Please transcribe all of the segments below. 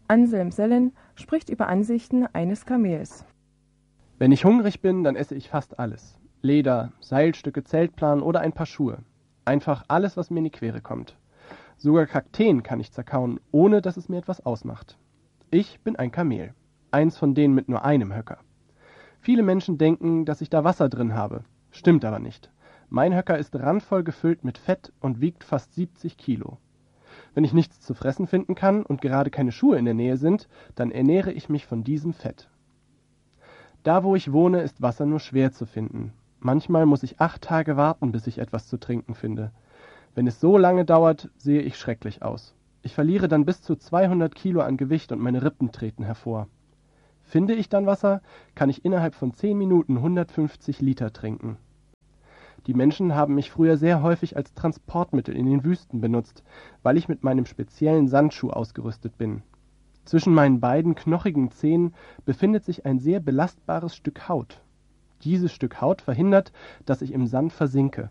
Anselm Sellen spricht über Ansichten eines Kamels. Wenn ich hungrig bin, dann esse ich fast alles. Leder, Seilstücke, Zeltplan oder ein paar Schuhe. Einfach alles, was mir in die Quere kommt. Sogar Kakteen kann ich zerkauen, ohne dass es mir etwas ausmacht. Ich bin ein Kamel. Eins von denen mit nur einem Höcker. Viele Menschen denken, dass ich da Wasser drin habe. Stimmt aber nicht. Mein Höcker ist randvoll gefüllt mit Fett und wiegt fast 70 Kilo. Wenn ich nichts zu fressen finden kann und gerade keine Schuhe in der Nähe sind, dann ernähre ich mich von diesem Fett. Da, wo ich wohne, ist Wasser nur schwer zu finden. Manchmal muss ich 8 Tage warten, bis ich etwas zu trinken finde. Wenn es so lange dauert, sehe ich schrecklich aus. Ich verliere dann bis zu 200 Kilo an Gewicht und meine Rippen treten hervor. Finde ich dann Wasser, kann ich innerhalb von 10 Minuten 150 Liter trinken. Die Menschen haben mich früher sehr häufig als Transportmittel in den Wüsten benutzt, weil ich mit meinem speziellen Sandschuh ausgerüstet bin. Zwischen meinen beiden knochigen Zehen befindet sich ein sehr belastbares Stück Haut. Dieses Stück Haut verhindert, dass ich im Sand versinke.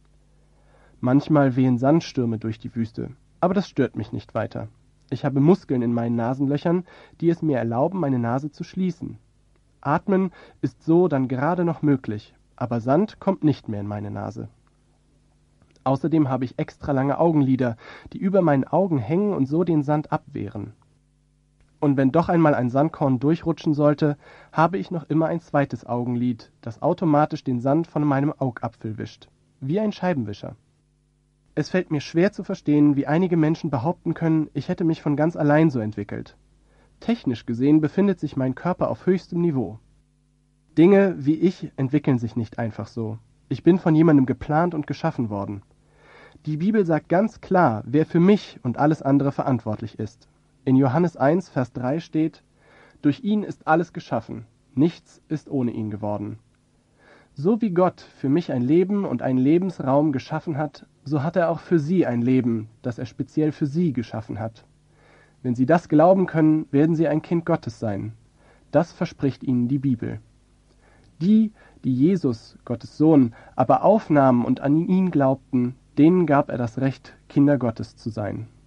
Manchmal wehen Sandstürme durch die Wüste, aber das stört mich nicht weiter. Ich habe Muskeln in meinen Nasenlöchern, die es mir erlauben, meine Nase zu schließen. Atmen ist so dann gerade noch möglich, aber Sand kommt nicht mehr in meine Nase. Außerdem habe ich extra lange Augenlider, die über meinen Augen hängen und so den Sand abwehren. Und wenn doch einmal ein Sandkorn durchrutschen sollte, habe ich noch immer ein zweites Augenlid, das automatisch den Sand von meinem Augapfel wischt. Wie ein Scheibenwischer. Es fällt mir schwer zu verstehen, wie einige Menschen behaupten können, ich hätte mich von ganz allein so entwickelt. Technisch gesehen befindet sich mein Körper auf höchstem Niveau. Dinge wie ich entwickeln sich nicht einfach so. Ich bin von jemandem geplant und geschaffen worden. Die Bibel sagt ganz klar, wer für mich und alles andere verantwortlich ist. In Johannes 1, Vers 3 steht: Durch ihn ist alles geschaffen, nichts ist ohne ihn geworden. So wie Gott für mich ein Leben und einen Lebensraum geschaffen hat, so hat er auch für Sie ein Leben, das er speziell für Sie geschaffen hat. Wenn Sie das glauben können, werden Sie ein Kind Gottes sein. Das verspricht Ihnen die Bibel. Die Jesus, Gottes Sohn, aber aufnahmen und an ihn glaubten, denen gab er das Recht, Kinder Gottes zu sein.